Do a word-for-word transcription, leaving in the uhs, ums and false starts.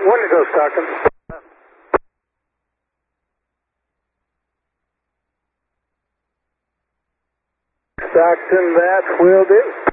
One to go, Stockton. Stockton, that will do.